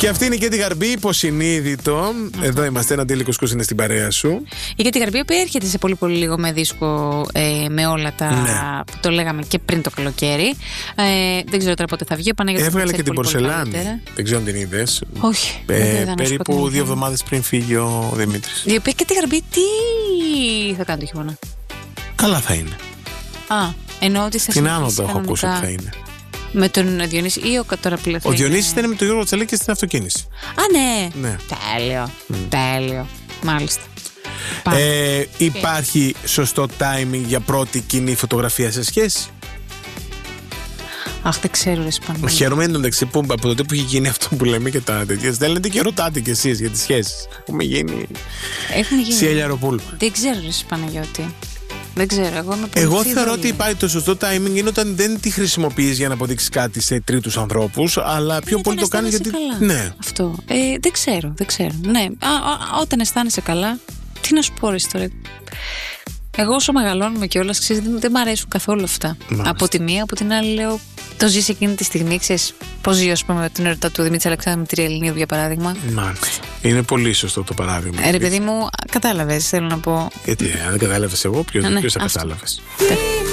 Και αυτή είναι η Κέτι Γαρμπή, υποσυνείδητο. Εδώ είμαστε, ένα τέλειο κουσκούς είναι στην παρέα σου. Η Κέτι Γαρμπή που έρχεται σε πολύ πολύ λίγο με δίσκο, με όλα τα που το λέγαμε και πριν το καλοκαίρι. Δεν ξέρω τώρα πότε θα βγει. Έβγαλε και την Πορσελάνη. Δεν ξέρω αν την είδες. Όχι. Περίπου 2 εβδομάδες πριν φύγει ο Δημήτρης. Η οποία Κέτι Γαρμπή τι θα κάνει το χειμώνα? Καλά θα είναι. Εννοώ ότι θα την άνοδο έχω ακούσει ότι θα είναι. Με τον Διονύση ή ο τώρα πλέον? Ο Διονύσης ήταν με τον Γιώργο Τσαλέκη στην αυτοκίνηση. Ναι. Τέλειο. Μάλιστα. Υπάρχει σωστό timing για πρώτη κοινή φωτογραφία σε σχέση? Αχ, δεν ξέρω, ρε Σπανούλη. Χαίρομαι εντωμεταξύ που από τότε που έχει γίνει αυτό που λέμε και τα τέτοια, στέλνετε και ρωτάτε κι εσείς για τις σχέσεις. Έχουμε γίνει. Σιέλια Ροπούλου. Δεν ξέρω, ρε Παναγιώτη. Δεν ξέρω. Εγώ θεωρώ ότι υπάρχει το σωστό timing είναι όταν δεν τη χρησιμοποιείς για να αποδείξεις κάτι σε τρίτους ανθρώπους, αλλά πιο πολύ το κάνεις γιατί. Καλά. Ναι. Αυτό. Δεν ξέρω. Ναι. Όταν αισθάνεσαι καλά, τι να σου πω, ρε τώρα. Εγώ όσο μεγαλώνουμε κιόλας, ξέρεις, δεν μ' αρέσουν καθόλου αυτά. Μάλιστα. Από τη μία, από την άλλη λέω, το ζεις εκείνη τη στιγμή, ξέρεις, πώς ζει, ας πούμε, την ερωτά του Δημήτρη Αλεξάνδρου με τη Ριελινίδου, για παράδειγμα. Μάλιστα. Είναι πολύ σωστό το παράδειγμα. Ρε παιδί μου, κατάλαβες, θέλω να πω. Γιατί, αν δεν κατάλαβες εγώ, ποιος θα κατάλαβες?